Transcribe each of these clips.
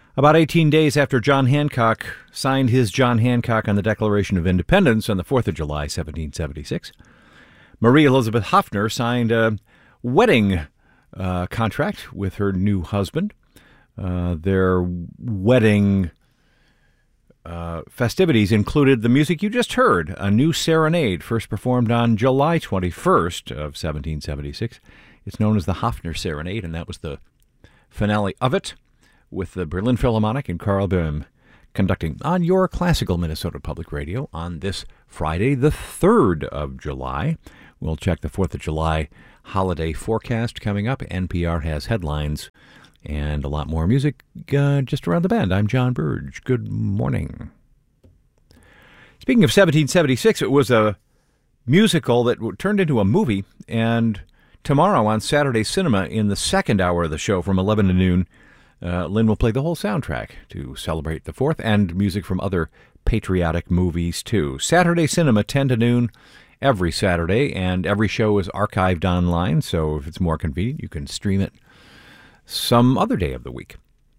About 18 days after John Hancock signed his John Hancock on the Declaration of Independence on the 4th of July, 1776, Marie Elizabeth Hoffner signed a wedding contract with her new husband. Their wedding festivities included the music you just heard, a new serenade, first performed on July 21st of 1776. It's known as the Hoffner Serenade, and that was the finale of it, with the Berlin Philharmonic and Karl Böhm conducting on your classical Minnesota Public Radio on this Friday, the 3rd of July. We'll check the 4th of July holiday forecast coming up. NPR has headlines and a lot more music just around the bend. I'm John Burge. Good morning. Speaking of 1776, it was a musical that turned into a movie, and tomorrow on Saturday Cinema, in the second hour of the show from 11 to noon, Lynn will play the whole soundtrack to celebrate the 4th, and music from other patriotic movies, too. Saturday Cinema, 10 to noon, every Saturday, and every show is archived online, so if it's more convenient, you can stream it some other day of the week.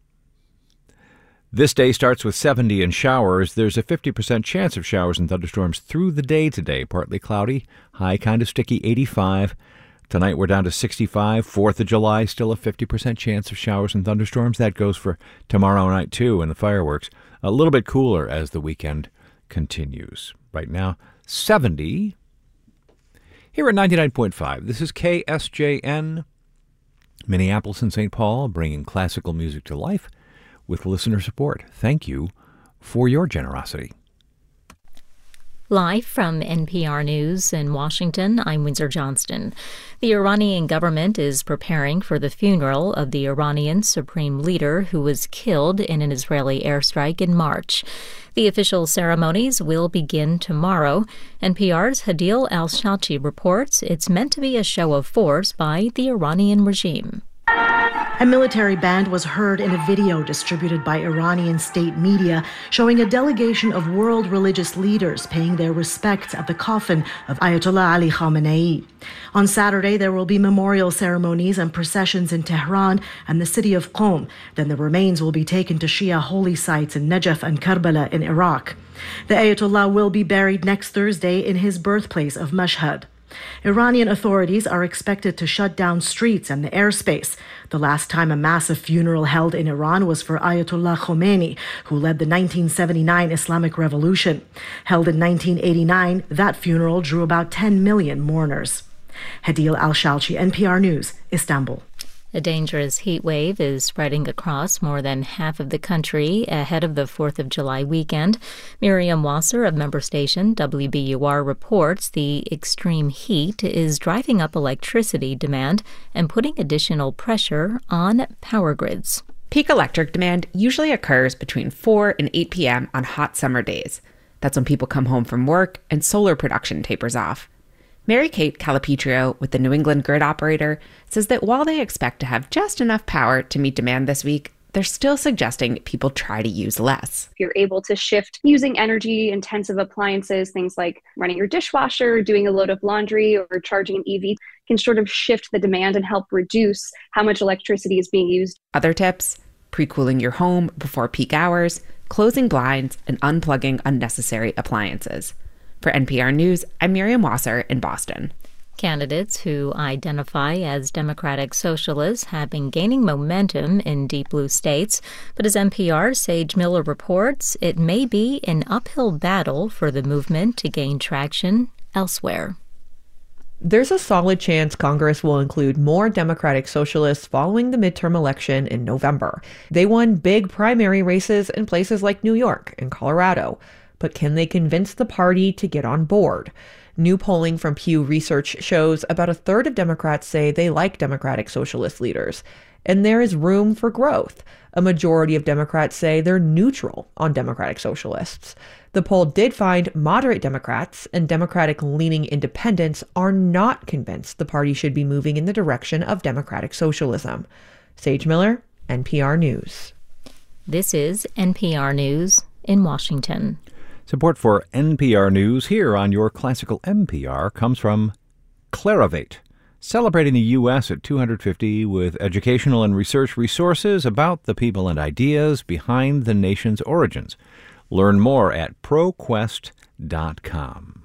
This day starts with 70 and showers. There's a 50% chance of showers and thunderstorms through the day today. Partly cloudy, high kind of sticky, 85. Tonight we're down to 65. 4th of July, still a 50% chance of showers and thunderstorms. That goes for tomorrow night, too, and the fireworks. A little bit cooler as the weekend continues. Right now, 70. Here at 99.5, this is KSJN, Minneapolis and St. Paul, bringing classical music to life with listener support. Thank you for your generosity. Live from NPR News in Washington, I'm Windsor Johnston. The Iranian government is preparing for the funeral of the Iranian supreme leader who was killed in an Israeli airstrike in March. The official ceremonies will begin tomorrow. NPR's Hadil Al-Shalchi reports it's meant to be a show of force by the Iranian regime. A military band was heard in a video distributed by Iranian state media showing a delegation of world religious leaders paying their respects at the coffin of Ayatollah Ali Khamenei. On Saturday, there will be memorial ceremonies and processions in Tehran and the city of Qom. Then the remains will be taken to Shia holy sites in Najaf and Karbala in Iraq. The Ayatollah will be buried next Thursday in his birthplace of Mashhad. Iranian authorities are expected to shut down streets and the airspace. The last time a massive funeral held in Iran was for Ayatollah Khomeini, who led the 1979 Islamic Revolution. Held in 1989, that funeral drew about 10 million mourners. Hadil Al-Shalchi, NPR News, Istanbul. A dangerous heat wave is spreading across more than half of the country ahead of the 4th of July weekend. Miriam Wasser of member station WBUR reports the extreme heat is driving up electricity demand and putting additional pressure on power grids. Peak electric demand usually occurs between 4 and 8 p.m. on hot summer days. That's when people come home from work and solar production tapers off. Mary Kate Calipetrio with the New England Grid Operator says that while they expect to have just enough power to meet demand this week, they're still suggesting people try to use less. If you're able to shift using energy-intensive appliances, things like running your dishwasher, doing a load of laundry, or charging an EV, can sort of shift the demand and help reduce how much electricity is being used. Other tips: pre-cooling your home before peak hours, closing blinds, and unplugging unnecessary appliances. For NPR News, I'm Miriam Wasser in Boston. Candidates who identify as Democratic Socialists have been gaining momentum in deep blue states, but as NPR's Sage Miller reports, it may be an uphill battle for the movement to gain traction elsewhere. There's a solid chance Congress will include more Democratic Socialists following the midterm election in November. They won big primary races in places like New York and Colorado. But can they convince the party to get on board? New polling from Pew Research shows about a third of Democrats say they like Democratic Socialist leaders. And there is room for growth. A majority of Democrats say they're neutral on Democratic Socialists. The poll did find moderate Democrats and Democratic-leaning independents are not convinced the party should be moving in the direction of Democratic socialism. Sage Miller, NPR News. This is NPR News in Washington. Support for NPR News here on your classical NPR comes from Clarivate. celebrating the U.S. at 250 with educational and research resources about the people and ideas behind the nation's origins. Learn more at ProQuest.com.